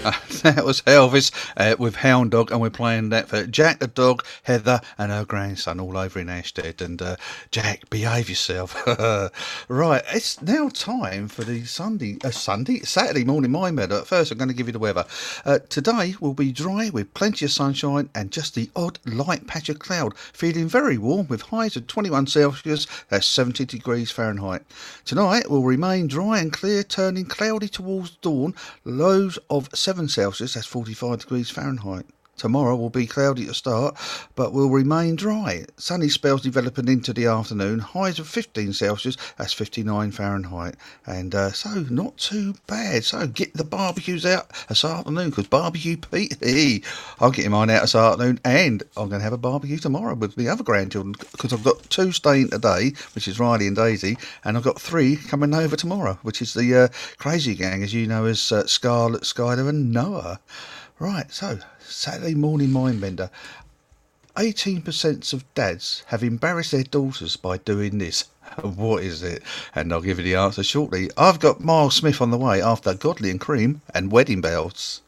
That was Elvis with Hound Dog, and we're playing that for Jack the dog, Heather, and her grandson all over in Ashted. And Jack, behave yourself. Right, it's now time for the Saturday morning mind meadow. First, I'm going to give you the weather. Today will be dry with plenty of sunshine and just the odd light patch of cloud. Feeling very warm with highs of 21 Celsius, that's 70 degrees Fahrenheit. Tonight will remain dry and clear, turning cloudy towards dawn. Lows of 7 Celsius, that's 45 degrees Fahrenheit. Tomorrow will be cloudy to start, but will remain dry. Sunny spells developing into the afternoon. Highs of 15 Celsius, that's 59 Fahrenheit. And so, not too bad. So, get the barbecues out this afternoon, because Barbecue Pete, I'm getting mine out this afternoon, and I'm going to have a barbecue tomorrow with the other grandchildren, because I've got 2 staying today, which is Riley and Daisy, and I've got 3 coming over tomorrow, which is the Crazy Gang, as you know, as Scarlett, Skyler and Noah. Right, so Saturday morning mindbender. 18% of dads have embarrassed their daughters by doing this. What is it? And I'll give you the answer shortly. I've got Miles Smith on the way after Godly and Cream and Wedding Bells.